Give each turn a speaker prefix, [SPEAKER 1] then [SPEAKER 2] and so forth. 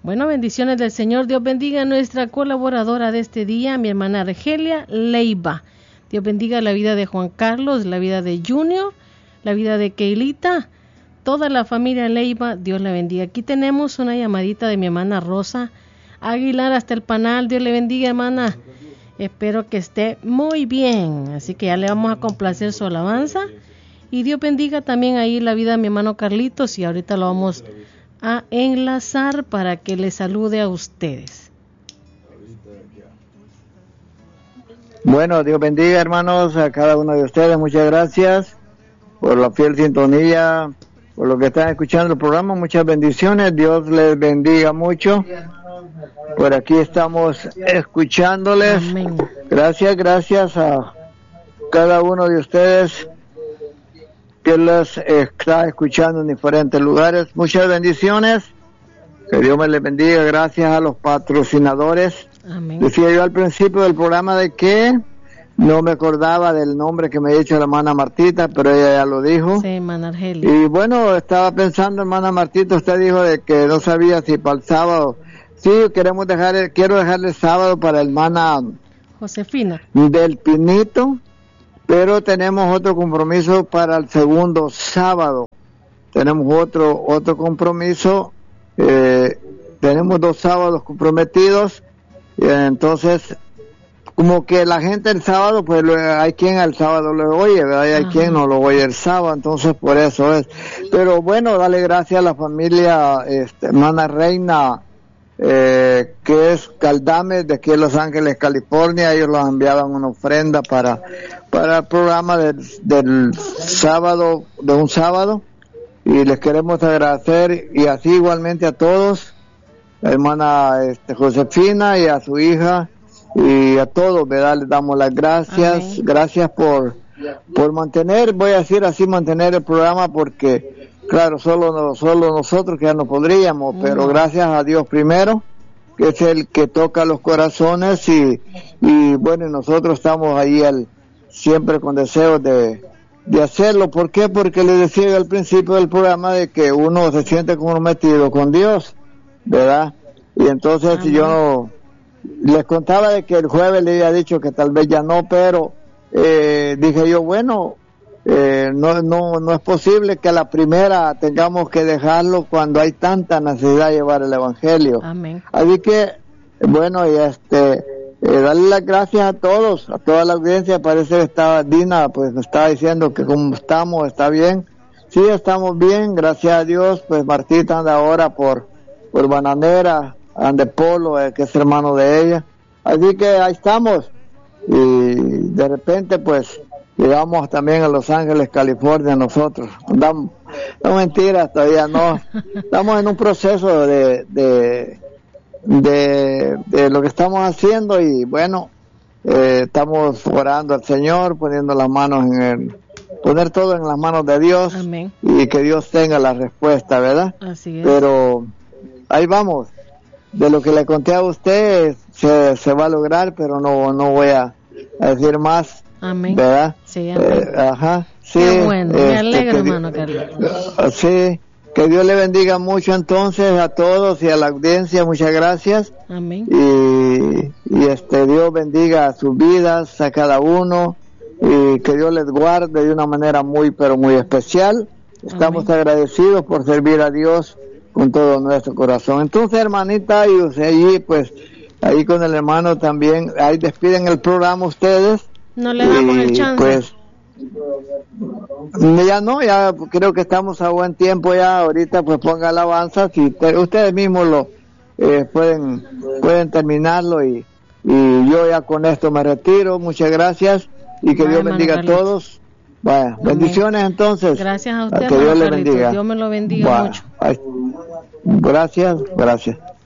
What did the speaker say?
[SPEAKER 1] Bueno, bendiciones del Señor. Dios bendiga a nuestra colaboradora de este día, mi hermana Argelia Leiva. Dios bendiga la vida de Juan Carlos, la vida de Junior, la vida de Keilita, toda la familia Leiva. Dios la bendiga. Aquí tenemos una llamadita de mi hermana Rosa Aguilar hasta el Panal. Dios le bendiga, hermana. Espero que esté muy bien. Así que ya le vamos a complacer su alabanza. Y Dios bendiga también ahí la vida de mi hermano Carlitos. Y ahorita lo vamos a enlazar para que le salude a ustedes.
[SPEAKER 2] Bueno, Dios bendiga, hermanos, a cada uno de ustedes. Muchas gracias por la fiel sintonía, por lo que están escuchando el programa. Muchas bendiciones. Dios les bendiga mucho. Por aquí estamos escuchándoles.
[SPEAKER 1] Amén.
[SPEAKER 2] Gracias a cada uno de ustedes que los está escuchando en diferentes lugares. Muchas bendiciones. Que Dios me les bendiga. Gracias a los patrocinadores.
[SPEAKER 1] Amén.
[SPEAKER 2] Decía yo al principio del programa de que no me acordaba del nombre que me ha dicho la hermana Martita, pero ella ya lo dijo.
[SPEAKER 1] Sí, hermana Argelia.
[SPEAKER 2] Y bueno, estaba pensando, hermana Martita, usted dijo de que no sabía si para el sábado. Sí, quiero dejarle el sábado para la hermana
[SPEAKER 1] Josefina
[SPEAKER 2] del Pinito, pero tenemos otro compromiso para el segundo sábado. Tenemos otro compromiso. Tenemos 2 sábados comprometidos. Entonces, como que la gente el sábado, pues hay quien el sábado lo oye, ¿verdad? Y hay quien no lo oye el sábado, entonces por eso es. Pero bueno, dale gracias a la familia, hermana Reina, que es Caldame, de aquí en Los Ángeles, California. Ellos nos enviaban una ofrenda para el programa del sábado, de un sábado, y les queremos agradecer, y así igualmente a todos, la hermana Josefina y a su hija, y a todos, ¿verdad? Les damos las gracias.
[SPEAKER 1] Amén.
[SPEAKER 2] Gracias por mantener, voy a decir así, mantener el programa, porque claro, solo nosotros que ya no podríamos, pero gracias a Dios primero, que es el que toca los corazones, y bueno, nosotros estamos ahí siempre con deseos de hacerlo. ¿Por qué? Porque les decía al principio del programa de que uno se siente comprometido con Dios, ¿verdad? Y entonces yo les contaba de que el jueves le había dicho que tal vez ya no, pero dije yo, bueno, no es posible que a la primera tengamos que dejarlo cuando hay tanta necesidad de llevar el evangelio.
[SPEAKER 1] Amén.
[SPEAKER 2] Así que, bueno, y darle las gracias a todos, a toda la audiencia. Parece que estaba Dina, pues me estaba diciendo que como estamos, está bien. Sí, estamos bien, gracias a Dios. Pues Martita anda ahora por Bananera, ande Polo, que es hermano de ella. Así que ahí estamos. Y de repente, pues, llegamos también a Los Ángeles, California, nosotros. No mentiras, todavía no. Estamos en un proceso de lo que estamos haciendo, y bueno, estamos orando al Señor, poniendo las manos poner todo en las manos de Dios.
[SPEAKER 1] Amén.
[SPEAKER 2] Y que Dios tenga la respuesta, ¿verdad?
[SPEAKER 1] Así es.
[SPEAKER 2] Pero ahí vamos. De lo que le conté a usted se va a lograr, pero no voy a decir más.
[SPEAKER 1] Amén.
[SPEAKER 2] ¿Verdad?
[SPEAKER 1] Sí, amén.
[SPEAKER 2] Sí.
[SPEAKER 1] Qué bueno, me alegro, hermano Carlos.
[SPEAKER 2] Sí, que Dios le bendiga mucho entonces a todos y a la audiencia. Muchas gracias.
[SPEAKER 1] Amén.
[SPEAKER 2] Y Dios bendiga sus vidas, a cada uno, y que Dios les guarde de una manera muy, pero muy especial. Estamos
[SPEAKER 1] Amén.
[SPEAKER 2] agradecidos por servir a Dios con todo nuestro corazón. Entonces, hermanita, y usted allí, pues, ahí con el hermano también, ahí despiden el programa ustedes.
[SPEAKER 1] No le damos el chance.
[SPEAKER 2] Pues, ya creo que estamos a buen tiempo ya. Ahorita pues ponga alabanza, si ustedes mismos pueden terminarlo, y yo ya con esto me retiro. Muchas gracias, y que Dios bendiga a todos. Vaya, bendiciones entonces.
[SPEAKER 1] Gracias a usted,
[SPEAKER 2] que Dios le
[SPEAKER 1] Carlitos.
[SPEAKER 2] bendiga.
[SPEAKER 1] Dios me lo bendiga mucho.
[SPEAKER 2] Gracias.